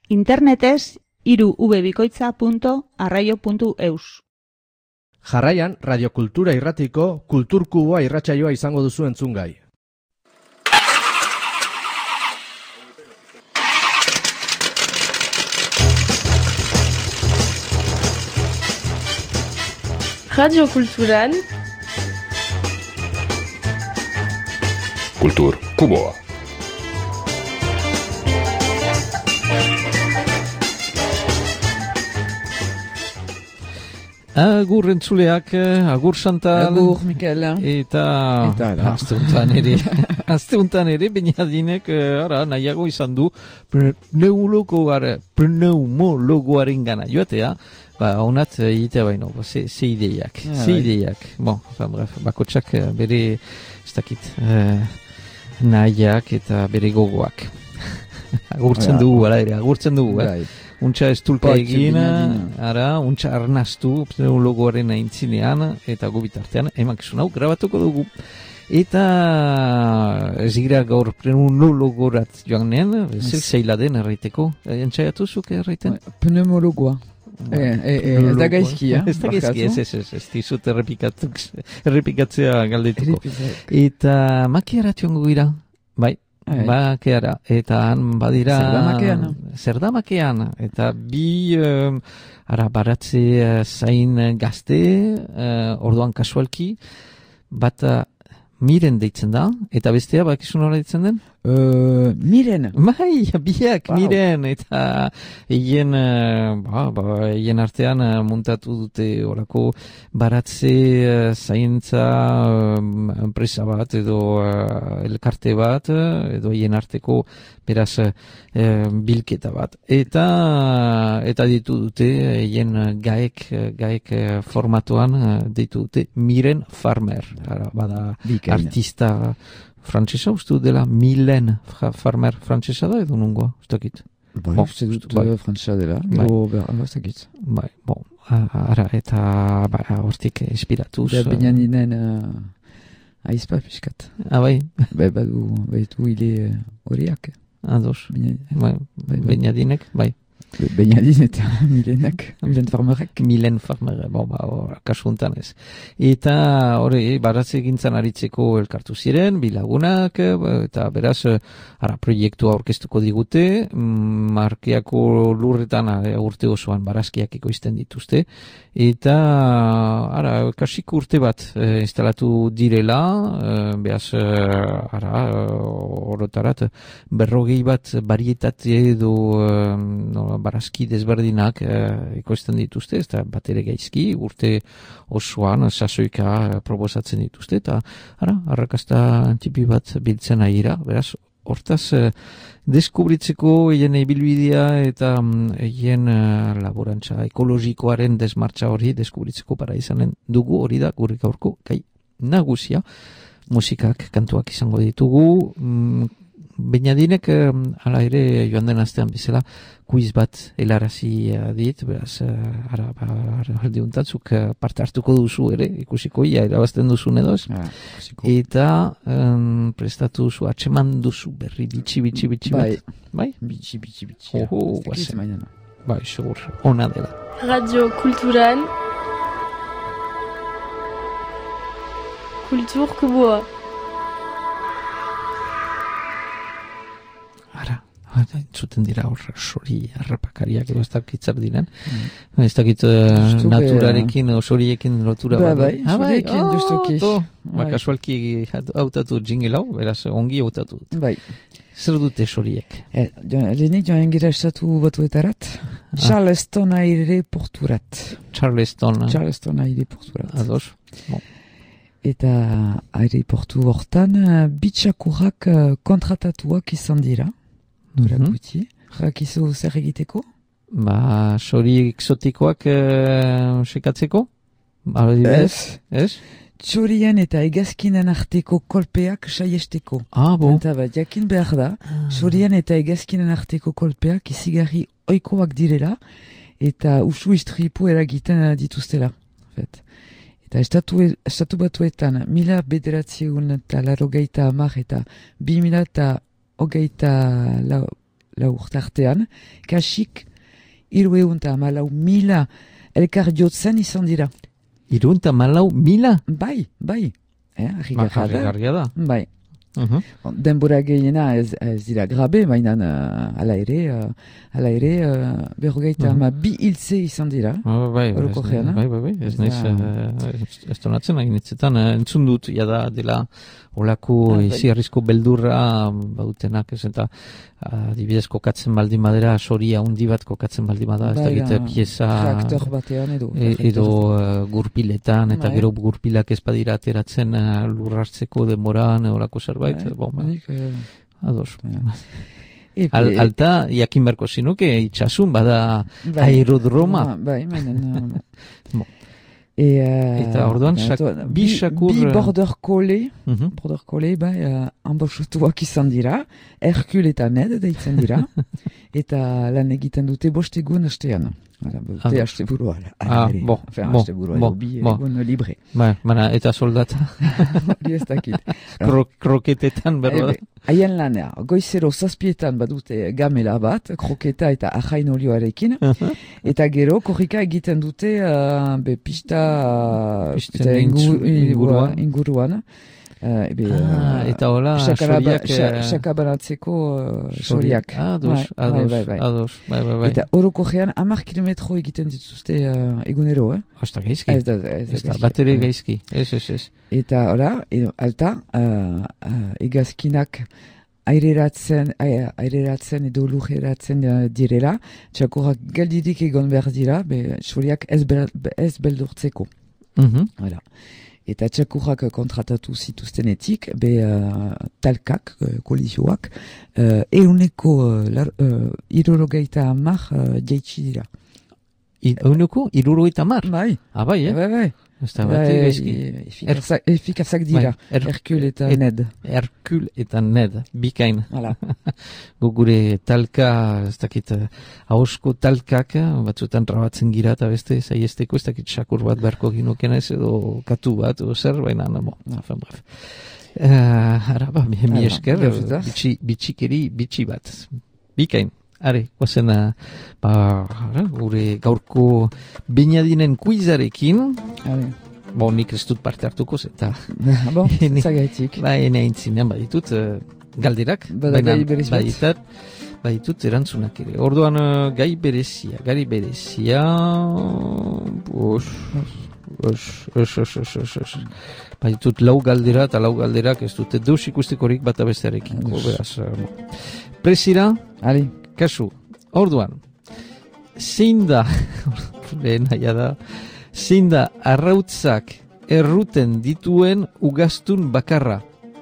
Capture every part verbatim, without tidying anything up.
Internetez hiru ube bikoitza puntu arraio puntu eus. Jarraian, Radiokultura irratiko Kulturkuboa irratsaioa izango duzu entzungai. Radiokulturan Kulturkuboa. Agur entzuleak, agur Chantal. Agur, Mikel. Eta, azte untan ere, azte untan ere, Beñadinek, ara, nahiago izan du, pneumologoaren gana joatea, ba, honat egitea baino, ze, ze ideiak, ah, ze ideiak. Bon, bref, bakotxak bere, ez dakit, eh, nahiak eta bere gogoak. Agurtzen dugu, ala ere, agurtzen dugu, eh? Untxa estulka egin, ara, untxa arnastu pneumologoaren aintzinean, eta gubitartean, emakizun hau grabatuko dugu. Eta ez gira gaur pneumologorat joan nien, zer zeila den erraiteko. Entzaiatu zuk erraiten? Pneumologoa. Ez da gaizki, eh? Ez da gaizki, ez, ez, ez, ez dizut errepikatzea galdetuko. Eta makiarat joango gira, bai. Bakeara, eta han badira Zerdamakean Zerdamakean, eta bi um, ara baratze uh, zain gazte, uh, orduan kasualki bat uh, miren deitzen da, eta bestea bakizun hori deitzen den? Uh, miren Bai, biak, wow. Miren, eta hien uh, ba, ba, hien artean uh, muntatu dute orako baratze uh, zaintza uh, enpresa bat edo uh, elkarte bat, uh, edo hien arteko beraz uh, bilketa bat. Eta eta ditu dute hien gaek, gaek uh, formatuan uh, ditu dute Miren Farmer. Ara, bada Bikaina. Artista frantsesa uste dela Milen Farmer frantsesa da edo nungoa, ez dakit. Bai, uste dut frantsesa dela, edo ez dakit. Bai, bon, ara, eta hortik inspiratuz. Da Beñadinen aizpa piskat. Ah, bai? Bai, badu, baitu hile horiak. Ados, Beñadinek, bai. Beñadin eta Milenak, Milen Farmerek. Milen Farmer, bon, ba, kasu hontan ez. Eta hori, baratze gintzan aritzeko elkartu ziren, bilagunak, eta beraz, ara, proiektua aurkeztuko digute, markeako lurretan urte osoan barazkiak ekoizten dituzte, eta, ara, kasik urte bat eh, instalatu direla, eh, beaz, eh, ara, orotarat, berrogei bat barietate edo, eh, no, barazki desberdinak eh, ekoizten dituzte, ez da bat ere gaizki, urte osoan sasoika proposatzen dituzte, eta ara, arrakasta tipi bat biltzen ahira, beraz, hortaz, eh, deskubritzeko hien ibilbidea eta hien eh, laborantza ekologikoaren desmartza hori deskubritzeko para izanen dugu, hori da gure gaurko gai nagusia, musikak kantuak izango ditugu, mm, Beñadinek, eh, ala ere joan den astean bezala, kuiz bat helarazi uh, dit, beraz, uh, ara, ara, aldi untatzuk uh, parte hartuko duzu ere, ikusiko ia, erabazten duzu nedoz, ah, eta um, prestatu duzu, atseman duzu berri bitxi, bitxi, bitxi bai. bat. Bai? Bitxi, bitxi, bitxi. Oho, guazen. Bai, segur, ona dela. Radio Kulturan Kulturkuboa. Ara, entzuten dira hor sori harrapakariak edo ez dakit zer diren. Mm. Ez dakit uh, naturarekin, soriekin lotura ba, bat. Bai, soriekin oh, duztoki. Ba, kasualki hautatu jingle hau, beraz ongi hautatu dut. Bai. Zer dute soriek? Eh, lehenik joan gira estatu batuetarat, ah. Charleston aireporturat. Charleston. Charleston aireporturat. Ados. Bon. Eta aireportu hortan, bitxakurrak kontratatuak izan dira. Dura mm-hmm. guti. Jakizu zer egiteko? Ba, sori exotikoak uh, sekatzeko? Ez. Ez? Txorien eta egazkinen arteko kolpeak saiesteko. Ah, bon. Eta bat, jakin behar da, txorien ah. eta egazkinen arteko kolpeak izigarri oikoak direla, eta usu istripu eragiten dituztela. Fet. Eta estatu, estatu batuetan, mila bederatziun eta larogeita amar eta bi mila eta hogeita lau urtartean, kasik irueun eta malau mila elkar jotzen izan dira. Irueun eta malau mila? Bai, bai. Eh, Harrigarria da. Bai. Uh-huh. Denbora gehiena ez, ez dira grabe, baina uh, ala ere, uh, ala ere uh, berrogeita ama uh-huh. bi hiltze izan dira. Oh, bai, Oroko ez, geana. bai, bai, bai, ez naiz, uh, ez donatzen aginitzetan, uh, entzun dut, jada dela olako ah, izi arrizko beldurra bautenak, ez eta adibidez kokatzen baldin badera, soria hundi bat kokatzen baldin bada, ez da gite pieza traktor batean edo. E, edo uh, gurpiletan, eta bai. gero gurpilak ez badira ateratzen uh, lurrartzeko demoran, olako zerbait, Bai, bon, nik, eh, ados. Epe, Al, alta, jakin berko zinuke, itxasun, bada bai, aerodroma. Bai, mainen. Bon. E, uh, Eta orduan, sak, bi sakur... Bi border collie, uh-huh. border collie, bai, uh, ambosatuak izan dira, Herkul eta Ned deitzen dira, eta lan egiten dute bost egun astean. Dute haste burua. Ah, bo, bo, bo, bi bo. egun libre. Ba, mana, eta soldata. Hori ez dakit. Kro, kroketetan berda. Haien lanea, goizero zazpietan badute gamela bat, kroketa eta ajain olioarekin, uh-huh. eta gero korrika egiten dute uh, be pista, uh, ingu, inguruan. inguruan. Uh, ebe, ah, uh, eta hola, soriak... Sakabanatzeko uh, soriak. Ados, ados, bai, bai, ados, bai, bai, bai. Eta oroko gean, amar kilometro egiten dituzte uh, egunero, eh? Osta, gaizki. Ez da, ez da, ez da, bat ere gaizki, ez, ez, ez. Eta, ora, edo, alta, uh, uh, egazkinak aireratzen, aireratzen edo lujeratzen uh, direla, txakurrak geldirik egon behar dira, be, soriak ez, be, ez beldurtzeko. Mhm. Voilà. Eta txakurrak kontratatu zituztenetik, be uh, talkak, uh, kolizioak, uh, euneko uh, uh, irurogeita amar uh, jaitsi dira. Euneko irurogeita amar? Bai. Ah, bai, eh? Bai, bai. Ez da bat egizki. Efikazak, efikazak dira, bai, er, Herkul eta et, Ned. Herkul eta Ned, bikain. Hala. Gure talka, ez dakit, ahosko talkak, batzutan trabatzen gira eta beste, zaiesteko, ez dakit sakur bat beharko ginuken ez, edo katu bat, edo zer, baina, no, afen bref. Uh, ara, ba, mi, mi esker, bitxi, bitxikeri, bitxi bat. Bikain. Are, guazen, ba, ara, gure gaurko Beñadinen kuizarekin, bo, nik ez dut parte hartuko, eta... Bo, zagaitik. Ba, ene aintzinean baditut, uh, galderak, baina baditat, baditut erantzunak ere. Orduan, uh, gai berezia, gari berezia... Os, os, os, os, os, os, os. Baditut lau galdera, eta lau galderak ez dute deus ikustekorik bata bestearekin. Beraz, uh, presira... Ali. Kasu, orduan, zein da, lehen naia da, zein da arrautzak erruten dituen ugaztun bakarra?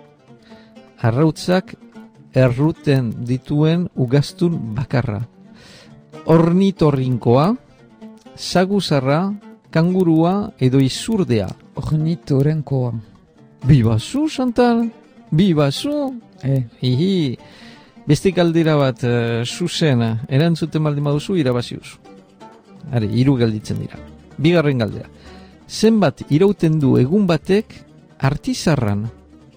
Arrautzak erruten dituen ugaztun bakarra. Ornitorrinkoa, saguzarra, kangurua edo izurdea. Ornitorrinkoa. Bibazu, Chantal, bibazu. Eh. Ihi. Beste galdera bat, uh, zuzen, erantzuten baldin baduzu, irabaziuz. Are, hiru galditzen dira. Bigarren galdera. Zenbat irauten du egun batek artizarran?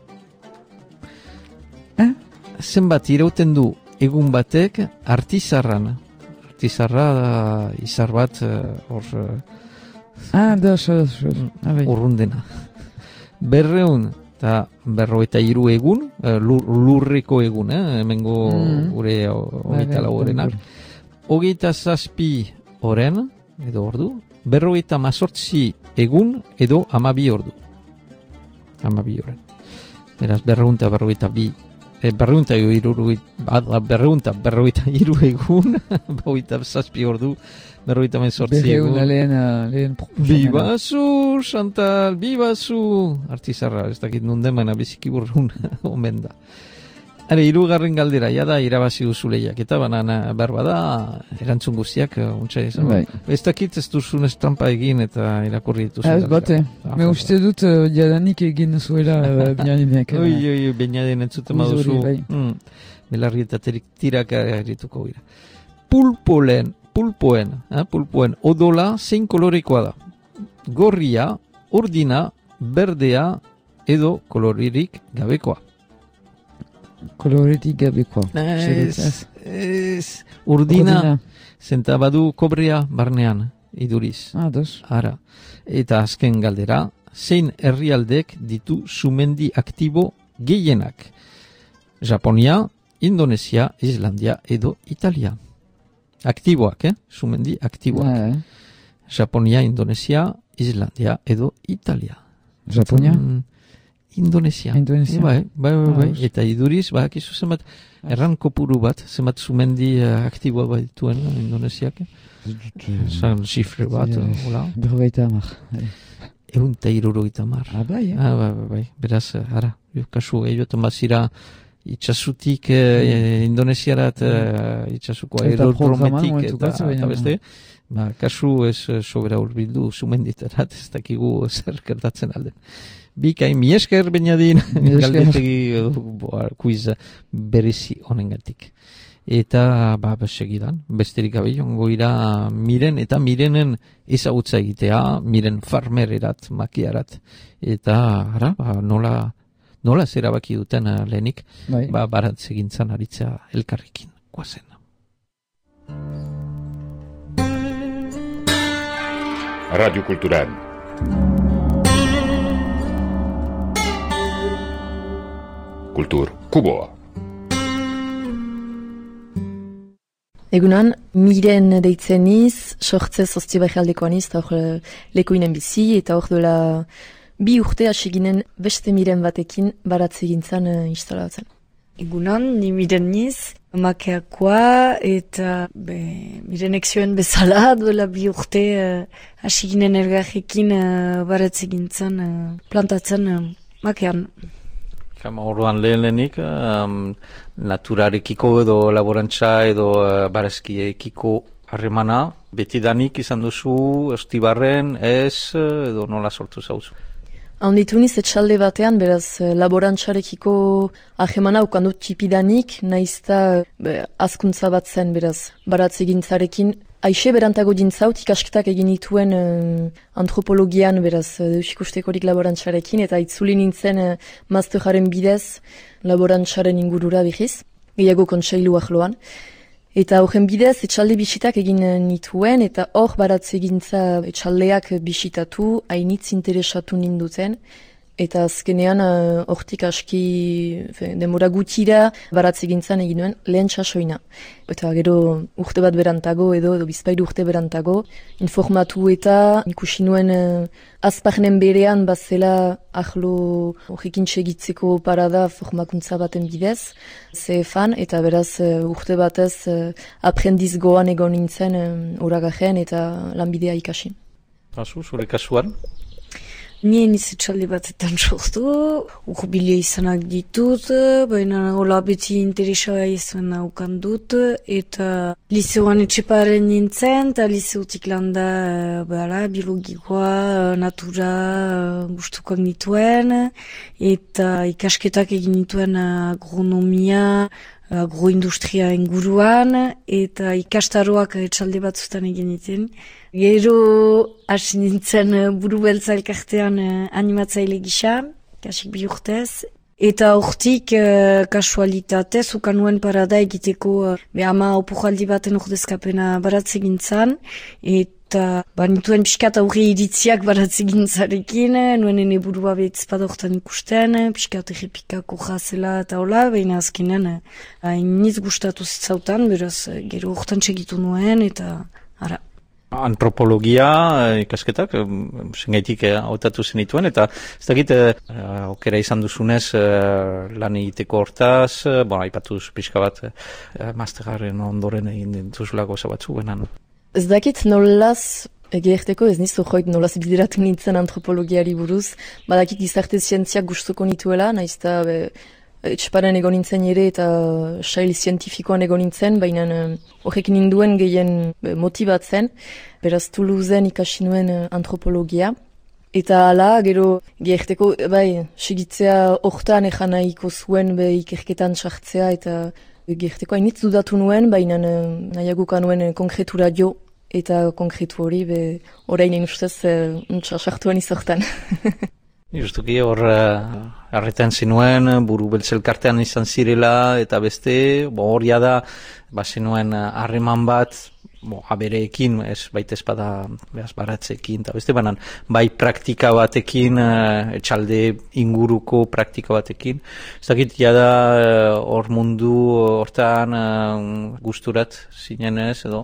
Eh? Zenbat irauten du egun batek artizarran? Artizarra da izar bat, hor... Uh, ah, da, so, so. Urrundena. Berreun... eta berrogeita hiru egun, lur, lurreko egun, eh? Hemengo mm. gure hogeita lau orenak. Hogeita zazpi oren, edo ordu, berrogeita mazortzi egun, edo amabi ordu. Amabi oren. Beraz, berreunta berrogeita bi, eh, berreunta berreunta berrogeita hiru egun, berrogeita zazpi ordu, berrogeita mazortzi egun. Berreuna lehen, lehen Bibazu, Chantal, bibazu. Artizarra, ez dakit nundemana biziki burrun omen da. Hare, hirugarren galdera, jada irabazi duzu lehiak, eta banan berba da, erantzun guztiak, untsa izan. Bai. Ez dakit ez duzun estampa egin eta irakurri dituzu. Ez bate, me uste dut uh, jadanik egin zuela uh, Beñadinek. Oi, oi, Beñadin entzuten baduzu. Bai. Mm, belarri eta tirak errituko gira. Pulpolen, pulpoen, eh, pulpoen odola zein kolorekoa da? Gorria, urdina, berdea edo koloririk gabekoa. Koloretik gabekoa. Ez, ez, urdina, zenta badu kobrea barnean, iduriz. Ah, dos. Ara, eta azken galdera, zein herrialdek ditu sumendi aktibo gehienak? Japonia, Indonesia, Islandia edo Italia. Aktiboak, eh? Sumendi aktiboak. Ah, eh? Japonia, Indonesia, Islandia edo Italia. Japonia? Mm, Indonesia. Indonesia. E, bai, bai, bai, bai. Ah, Eta iduriz, ba, akizu zenbat, erran kopuru bat, zenbat sumendi uh, aktiboa bat dituen uh, Indonesiak. Zan zifre bat, uh, hola. Berrogeita hamar. Egun eta irurogeita mar. Ah, bai, eh? Ah, bai, bai, bai. Beraz, uh, ara, kasu, eioten bazira, itxasutik uh, Indonesiarat, uh, itxasuko aerodrometik, eta, eta beste, ba, kasu ez uh, sobera urbildu sumenditerat, ez dakigu zer gertatzen alden. Bikain, mi esker bainadin, galdetegi uh, kuiz berezi honengatik. Eta, ba, segidan, besterik gabe jongo ira miren, eta mirenen ezagutza egitea, miren farmererat, makiarat. Eta, ara, ba, nola, nola zera baki duten uh, lehenik, bai. Ba, baratze gintzan aritza elkarrekin, guazen. Radio Cultural. Kultur Kuboa. Egunan, miren deitzen niz, sortze zozti behaldekoan niz, eta hor lekoinen bizi, eta hor duela bi urte aseginen beste miren batekin baratze gintzan uh, instalatzen. Egunan, ni miren niz, makeakoa, eta be, mirenek zioen bezala, duela bi urte uh, aseginen ergarrekin uh, baratze gintzan uh, plantatzen uh, makean. Kama orduan lehen lehenik, um, naturarekiko edo laborantza edo uh, barazkiekiko harremana, betidanik izan duzu, estibarren, ez, edo nola sortu zauzu? Haunditu niz etxalde batean, beraz, laborantzarekiko ahemana ukandut tipidanik, naizta be, azkuntza bat zen, beraz, baratze gintzarekin. Aixe berantago dintzaut, ikasketak egin dituen uh, antropologian, beraz, deusikustekorik laborantzarekin, eta itzuli nintzen uh, masterjaren bidez laborantzaren ingurura bihiz, gehiago kontseilu ahloan. Eta horren bidez, etxalde bisitak egin nituen, eta hor baratze gintza etxaldeak bisitatu, hainitz interesatu ninduten, eta azkenean hortik uh, aski fe, demora gutira baratze gintzan egin nuen lehen txasoina. Eta gero urte bat berantago edo, edo bizpairu urte berantago, informatu eta ikusi nuen uh, azparnen berean bazela ahlo horrekin txegitzeko parada formakuntza baten bidez, C F an, eta beraz uh, urte batez uh, aprendiz goan egon nintzen uh, oragajen eta lanbidea ikasin. Kasu, zure kasuan? Ni niz etxalde batetan sortu, urbilia izanak ditut, baina hola beti interesoa izan naukan dut, eta liseoan etxeparen nintzen, eta liseotik landa bera, biologikoa, natura, gustukoak nituen, eta ikasketak egin nituen agronomia, agroindustria inguruan, eta ikastaroak etxalde batzutan egin niten. Gero hasi nintzen buru beltza elkartean animatzaile gisa, kasik bi urtez, eta hortik uh, kasualitatez, ukan nuen parada egiteko uh, be ama opujaldi baten ordezkapena baratze gintzan, eta banituen pixkat aurre iritziak baratze gintzarekin, nuen ene burua behitzpad hortan ikusten, pixkat errepikako jazela eta hola, baina azkenean hainiz gustatu zitzautan, beraz gero hortan txegitu nuen, eta ara. Antropologia ikasketak, zengaitik hautatu zenituen, eta ez dakit, uh, okera izan duzunez uh, lan egiteko hortaz, uh, bueno, aipatu duzu pixka bat, uh, masteraren ondoren egin dituzulako zabatzu, benan. Ez dakit nolaz, egerteko ez nizu joit nolaz bideratu nintzen antropologiari buruz, badakit gizarte zientziak gustuko nituela, naizta be, etxeparen egon nintzen ere eta sail zientifikoan egon nintzen, baina horrekin ninduen gehien motibatzen, beraz Toulousen ikasi nuen antropologia. Eta ala, gero geherteko, bai, segitzea hortan ejan nahiko zuen be ikerketan sartzea, eta geherteko hainitz dudatu nuen, baina nahiaguka nuen konkretura jo, eta konkretu hori, be, orain egin ustez, uh, sartuan izortan. Justuki hor harritan zinuen, buru beltzelkartean izan zirela, eta beste, bo hor da, ba zinuen harreman bat, bo, abereekin, ez baita espada behaz baratzekin, eta beste banan, bai praktika batekin, etxalde inguruko praktika batekin. Ez dakit, jada hor mundu hortan gusturat zinen ez, edo?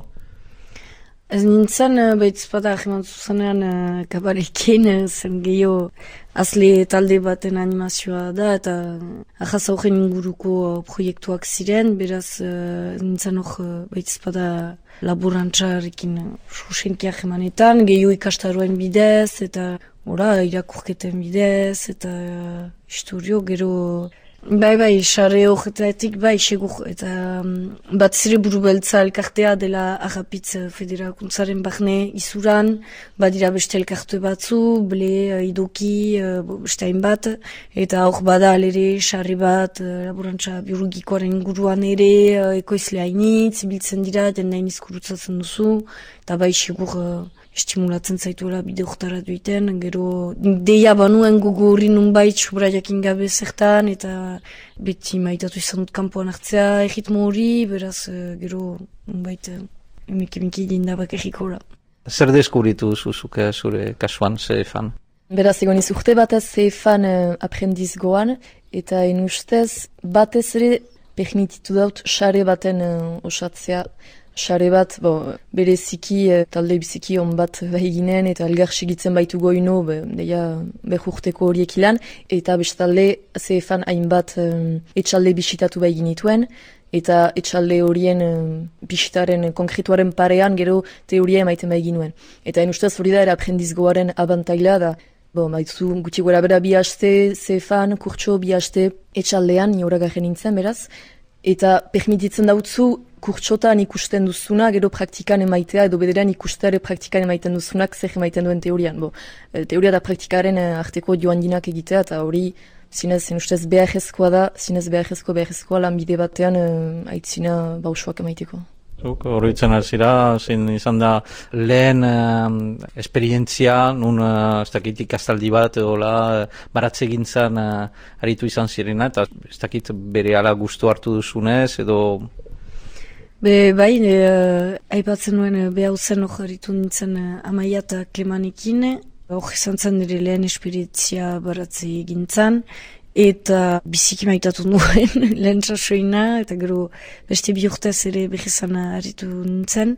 Ez nintzen, baita ahimatu zuzenean kabarekin, zen gehiago azle talde baten animazioa da, eta ahaz horren inguruko proiektuak ziren, beraz nintzen hor baita laborantzarekin susenki ahemanetan, gehiago ikastaroen bidez, eta ora, irakurketen bidez, eta historio gero... Bai, bai, xare horretatik, bai, segur, eta um, bat zire buru beltza elkartea dela Agapitz Federakuntzaren barne izuran, badira beste elkarte batzu, ble, idoki, uh, beste hainbat, eta hor bada alere xare bat, uh, laborantza biologikoaren inguruan ere, uh, ekoizle hainitz, biltzen dira, den nahin izkurutzatzen duzu, eta bai, segur, uh, estimulatzen zaituela bide horretara duiten, gero deia banuen gogo horri nunbait sobraiakin gabe zertan, eta beti maitatu izan dut kanpoan hartzea erritmo hori, beraz gero nunbait emek emeki jindabak errikola. Zer deskubritu zuzuke zure kasuan, zefan? Beraz, egon iz urte batez zefan uh, aprendiz goan, eta en ustez batez ere permititu daut xare baten uh, osatzea. Xare bat, bo, bereziki, e, talde biziki on bat behiginen, eta elgar segitzen baitu goino, be, deia behurteko horiek ilan, eta bestalde, zefan hainbat um, etxalde bisitatu behiginituen, eta etxalde horien um, bisitaren konkretuaren parean gero teoria emaiten behiginuen. Eta en ustez hori da, era aprendizgoaren abantaila da, bo, maizu gutxi gora bera bi haste, zefan, kurtso bi haste etxaldean, ni horagaren nintzen, beraz, eta permititzen dautzu, kurtsotan ikusten duzuna, gero praktikan emaitea, edo bederan ikustare praktikan emaiten duzunak zer emaiten duen teorian. Bo, teoria da praktikaren arteko joan dinak egitea, eta hori zinez, ustez beharrezkoa da, zinez beharrezko beharrezkoa lanbide batean uh, aitzina bausuak emaiteko. Horritzen alzira, zin izan da lehen uh, esperientzia, nun uh, ez dakit ikastaldi bat, edo la, baratze gintzan uh, aritu izan zirena, eta ez dakit bere ala gustu hartu duzunez, edo... Be, bai, e, aipatzen nuen behau zen hor harritu nintzen Amaia eta Klemanekin, hor izan zen ere lehen esperientzia baratze gintzan, eta biziki maitatu nuen lehen txasoina, eta gero beste bi urtez ere behizan harritu nintzen,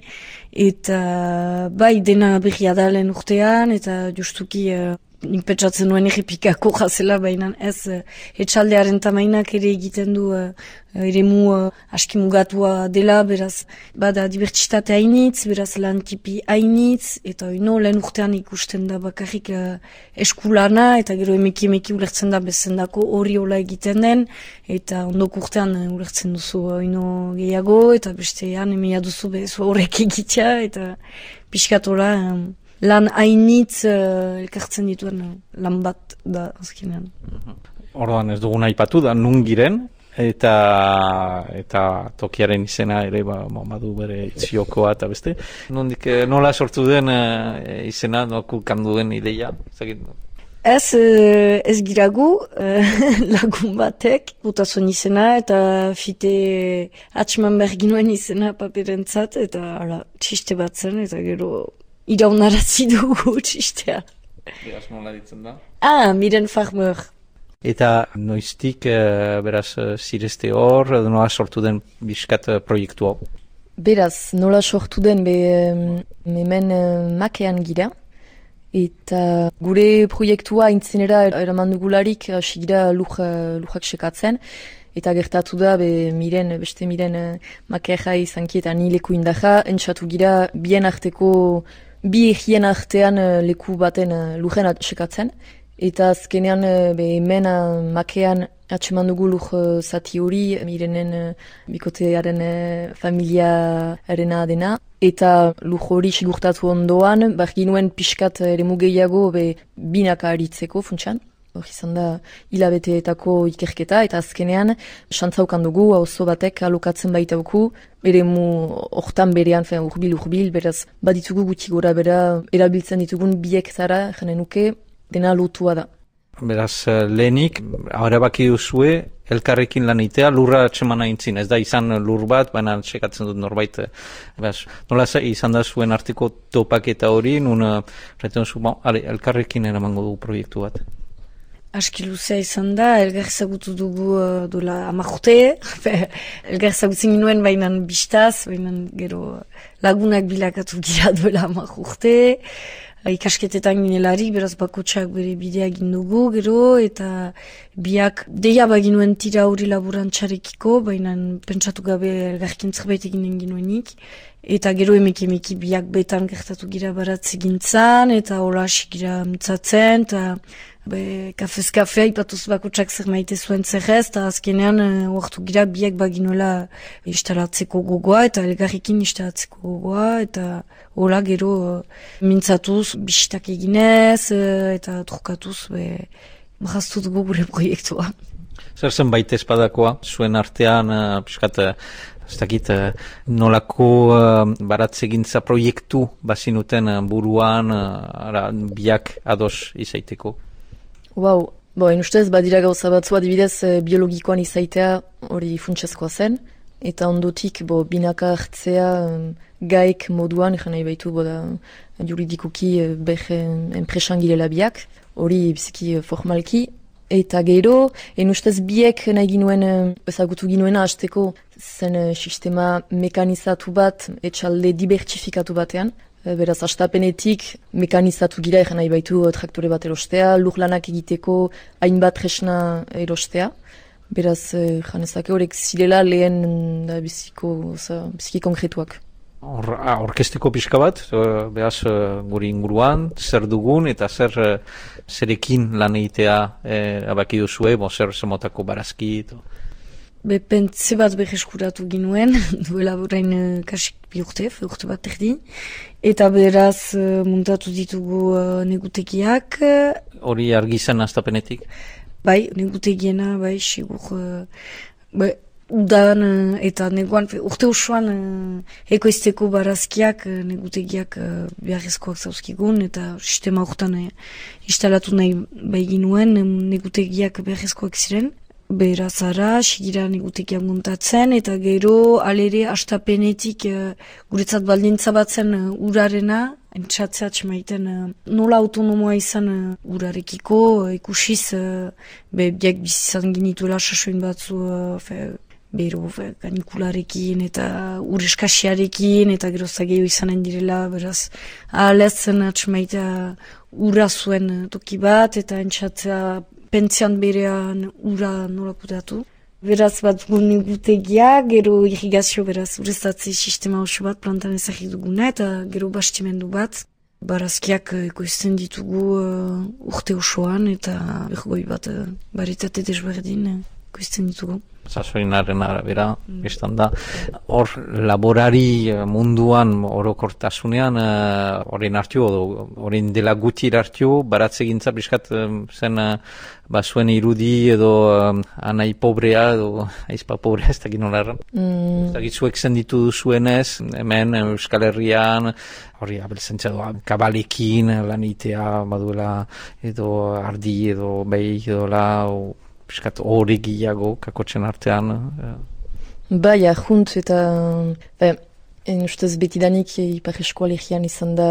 eta bai, dena behia da lehen urtean, eta justuki... E, nik petsatzen nuen errepikako jazela, baina ez uh, etxaldearen tamainak ere egiten du uh, eremu uh, aski mugatua dela, beraz bada dibertsitate hainitz, beraz lan tipi hainitz, eta ino lehen urtean ikusten da bakarrik uh, eskulana, eta gero emeki emeki ulertzen da bezendako hori hola egiten den, eta ondoko urtean uh, ulertzen duzu uh, ino gehiago, eta bestean emeia duzu bezu horrek egitea, eta pixkatola... Um, lan hainitz uh, elkartzen dituen uh, lan bat da azkenean. Orduan ez dugun aipatu da nun giren, eta eta tokiaren izena ere ba, badu bere itziokoa eta beste. Nondik, nola sortu den uh, izena, nokulkan duen ideia? Zagin? Ez, uh, ez giragu uh, lagun batek, botazuen izena eta fite atxman berginuen izena paperentzat, eta ala, txiste bat zen, eta gero iraunaratzi dugu txistea. Beraz nola ditzen da? Ah, Miren Farmer. Eta noiztik, uh, beraz, zirezte hor, nola sortu den bizkat uh, proiektu hau? Beraz, nola sortu den, be, hemen uh, makean gira, eta gure proiektua intzenera eraman dugularik, hasi gira lujak uh, sekatzen, eta gertatu da, be, miren, beste miren uh, makeaja izanki eta ni leku indaja, entzatu gira bien arteko, bi egien artean uh, leku baten uh, lujen sekatzen, eta azkenean uh, be, hemen uh, makean atseman dugu luj uh, zati hori, mirenen uh, bikotearen uh, familia-arena dena, eta luj hori sigurtatu ondoan, bargi nuen pixkat ere mugeiago be, binaka aritzeko funtsan. Hor izan da hilabeteetako ikerketa, eta azkenean xantzaukan dugu, auzo batek alokatzen baitauku, ere mu hortan berean, urbil-urbil, beraz baditugu gutxi gora bera erabiltzen ditugun bi hektara, jenen nuke, dena lotua da. Beraz, lehenik, arabaki duzue, elkarrekin lan itea, lurra atxeman aintzin. Ez da izan lur bat, baina txekatzen dut norbait. Beraz, nola izan da zuen artiko topaketa hori, nun, reten zu, bon, ale, elkarrekin eramango dugu proiektu bat. Aski luzea izan da, elgar ezagutu dugu uh, dola amarrote, elgar ezagutzen ginuen bainan bistaz, bainan gero lagunak bilakatu gira dola amarrote, ikasketetan ginelarik, beraz bakotxak bere bidea gindugu, gero, eta biak deia baginuen tira hori laborantxarekiko, baina pentsatu gabe elgarkin zerbait eginen ginoenik, eta gero emek emeki biak betan gertatu gira baratze gintzan, eta hola hasi gira mintzatzen, eta be, kafez kafea ipatuz bakotxak zer maite zuen zerrez, eta azkenean oartu gira biak baginuela instalatzeko gogoa, eta elgarrekin instalatzeko gogoa, eta hola gero mintzatuz, bisitak eginez, eta trukatuz, be, marraztu dugu gure proiektua. Zer zen baita espadakoa, zuen artean, uh, piskat, uh, ez dakit, uh, nolako uh, baratzegintza proiektu bazinuten uh, buruan, uh, ara, biak ados izaiteko? Wow, bo, ustez, badira gauza batzu adibidez biologikoan izaitea hori funtsezkoa zen, eta ondotik, bo, binaka hartzea um, gaik moduan, egan nahi baitu, bo da, juridikoki behe enpresan girela biak, hori biziki formalki, eta gero, en ustez biek nahi ginuen, ezagutu ginuena hasteko zen sistema mekanizatu bat, etxalde dibertsifikatu batean, beraz, astapenetik mekanizatu gira egan nahi baitu traktore bat erostea, lurlanak egiteko hainbat tresna erostea. Beraz, janezake horrek zirela lehen da biziko, oza, biziki konkretuak. Or, ah, orkesteko pixka bat, beraz, guri inguruan, zer dugun eta zer zerekin lan egitea eh, abaki duzue, bo, zer zemotako barazki. To. Be, pentze bat beheskuratu ginuen, duela burain uh, kasik bi urte, urte bat erdi. Eta beraz, uh, muntatu ditugu uh, negutegiak. Hori argi zen astapenetik? Bai, negutegiena, bai, sigur. Uh, bai, udan uh, eta neguan, urte osoan uh, ekoizteko barazkiak, uh, negutegiak uh, beharrezkoak zauzkigun, eta sistema urtean uh, instalatu nahi bai ginuen, um, negutegiak beharrezkoak ziren. Beraz ara, sigira negutekiak muntatzen, eta gero alere astapenetik uh, guretzat baldintza batzen uh, urarena, entzatzea txemaiten uh, nola autonomoa izan uh, urarekiko, uh, ikusiz, uh, be, biak bizizan ginituela sasoin batzu, uh, fe, bero, fe, kanikularekin, eta ureskasiarekin, eta gero zageio izanen direla, beraz, ahalezen txemaitea ura zuen uh, toki bat, eta entzatzea pentzian berean ura nola kutatu. Beraz bat gune gutegia, gero irrigazio beraz ureztatze sistema oso bat plantan ezagik duguna, eta gero bastimendu bat. Barazkiak ekoizten ditugu uh, urte osoan, eta bergoi bat uh, baritate desberdin uh, ekoizten ditugu. Sasoinaren arabera, biztan da. Hor, laborari munduan orokortasunean, horren hartio, horren dela gutir hartio, baratze gintza bizkat zen basuen irudi edo um, anai pobrea edo aizpa pobrea ez dakit nola erran. Mm. Zagitzuek zenditu duzuenez, hemen Euskal Herrian, hori abelzentzia doa, kabalekin lanitea baduela, edo ardi edo behi edo la, o, piskat hori gehiago, kakotxen artean. Bai, ahunt eta... Be, en ustez betidanik Ipar Eskualegian izan da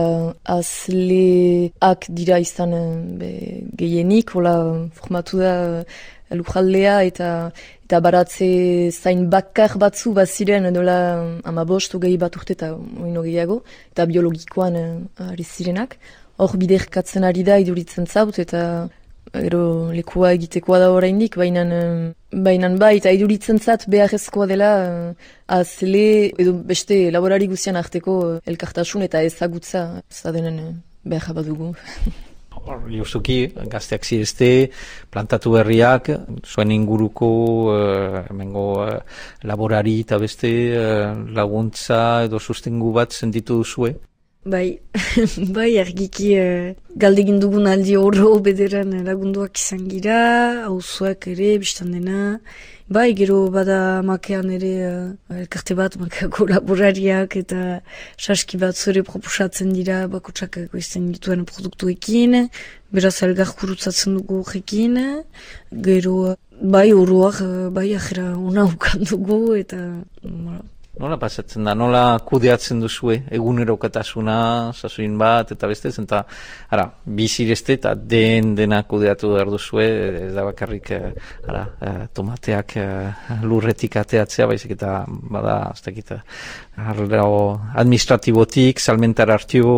azleak dira izan be, gehienik, hola formatu da lujaldea eta eta baratze zain bakar batzu baziren dola amabost gehi bat urte eta oino gehiago, eta biologikoan ari zirenak. Hor biderkatzen ari da iduritzen zaut eta gero lekua egitekoa da oraindik, bainan, bainan bai, eta iduritzen zat beharrezkoa dela azle edo beste laborari guzian arteko elkartasun eta ezagutza zadenen behar badugu. Justuki, gazteak zirezte, plantatu berriak, zuen inguruko uh, emengo uh, laborari eta beste uh, laguntza edo sustengu bat sentitu duzue? Bai, bai, argiki uh, galdegin dugun aldi oro bederan lagunduak izan gira, hauzuak ere, biztan dena. Bai, gero bada makean ere uh, elkarte bat, makea kolaborariak eta saski bat zure proposatzen dira bakotsak goizten dituen produktuekin, beraz elgar kurutzatzen dugu horrekin, gero bai, oroak, bai, ajera ona ukan dugu eta... Voilà. Nola pasatzen da, nola kudeatzen duzue egunerokotasuna, sasoin bat, eta beste, eta, ara, bizirezte eta den dena kudeatu behar duzue, ez da bakarrik, ara, tomateak lurretik ateatzea, baizik eta, bada, ez dakit, administratibotik, salmentar hartio,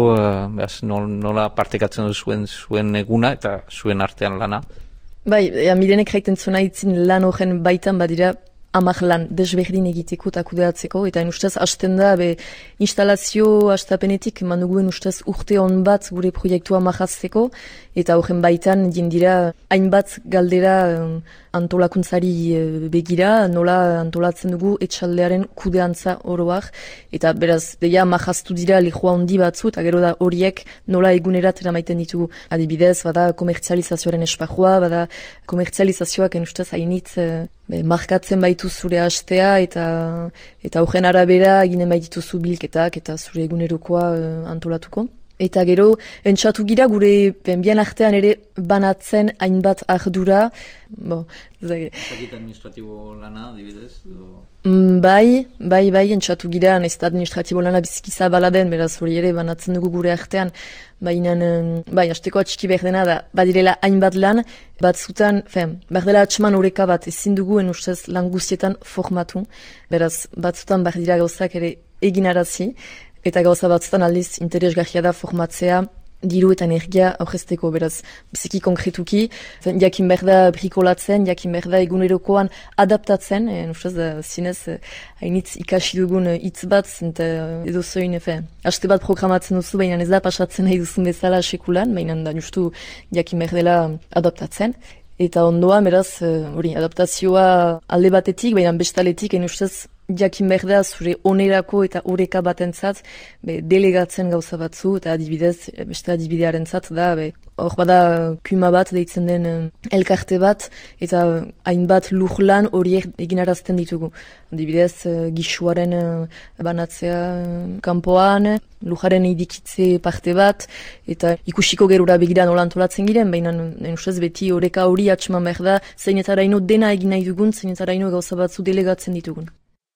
nola partekatzen duzuen zuen eguna eta zuen artean lana. Bai, mirenek jaiten zuna itzin lan horren baitan badira, amak lan desberdin egiteko eta kudeatzeko, eta ustez hasten da, be, instalazio hastapenetik manduguen ustez urte hon bat gure proiektua majazteko, eta horren baitan dira hainbat galdera um, antolakuntzari uh, begira, nola antolatzen dugu etxaldearen kudeantza oroak, eta beraz, deia majaztu dira lehua handi batzu, eta gero da horiek nola egunerat eramaiten ditugu. Adibidez, bada komertzializazioaren espajua, bada komertzializazioak ustez hainitz uh, Be, markatzen baitu zure hastea eta eta horren arabera eginen baituzu bilketak eta zure egunerokoa uh, antolatuko. Eta gero, entzatu gira gure bien artean ere banatzen hainbat ardura. Bo, Zagit administratibo lana, dibidez? Mm, bai, bai, bai, entzatu gira, nahiz administratibo lana bizikiza baladen, beraz hori ere banatzen dugu gure artean. Baina, bai, hasteko atxiki behar dena da, badirela hainbat lan, batzutan, fem, behar dela atxman horeka bat, ezin duguen ustez lan guztietan formatu, beraz, batzutan behar dira gauzak ere egin arazi, eta gauza batzutan aldiz interesgarria da formatzea, diru eta energia aurrezteko, beraz, biziki konkretuki, jakin behar da brikolatzen, jakin behar da egunerokoan adaptatzen, en ustez, zinez, hainitz ikasi dugun hitz bat, eta edo zoin, efe, haste bat programatzen duzu, baina ez da pasatzen nahi duzun bezala sekulan, baina da justu jakin behar dela adaptatzen. Eta ondoa, beraz, hori, adaptazioa alde batetik, baina bestaletik, en ustez, jakin behar da zure onerako eta oreka batentzat be, delegatzen gauza batzu eta adibidez, beste adibidearen zat da, be, hor bada kuma bat deitzen den elkarte bat eta hainbat lur lan horiek egin arazten ditugu. Adibidez, gisuaren banatzea kanpoan, lujaren idikitze parte bat eta ikusiko gerura begira nola antolatzen giren, baina ustez beti oreka hori atxeman behar da zeinetaraino dena egin nahi dugun, zeinetaraino gauza batzu delegatzen ditugun.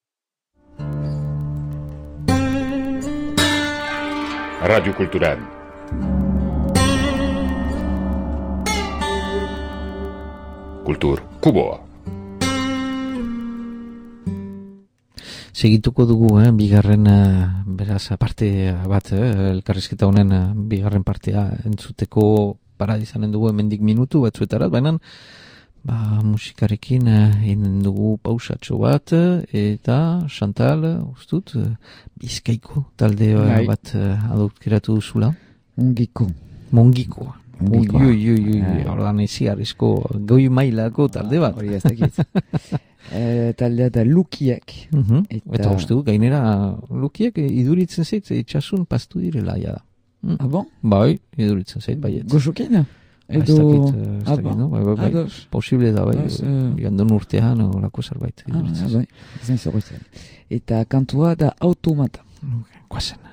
Radio Cultural. Kultur Kuboa. Segituko dugu, eh, bigarren, eh, beraz, parte bat, eh, elkarrizketa honen eh, bigarren partea entzuteko para izanen dugu hemendik minutu batzuetarat, baina ba, musikarekin egin dugu pausatxo bat, eta Chantal, ustut, Bizkaiko talde Bai. bat adokteratu duzula. Mongiko. Mongiko. Mongiko. Ui, ui, ui, ui, ordan eziarrizko goi mailako talde bat. Hori ez dakit. e, taldea da Lukiak. Uh-huh. Eta, eta uste du, gainera Lukiak iduritzen zait, itxasun pastu direla, ja da. Mm. Ah bon? Bai, iduritzen zait, baiet. Goxokena? Ez Edo... dakit, ez Ah, dakit, bon? no? Bai, bai, bai. Ados. Posible da, bai. Bas, eh, Jandun urtean, olako zerbait. Ah, bai. Ez nahi zorretzen. Eta kantua da Automata. Guazen.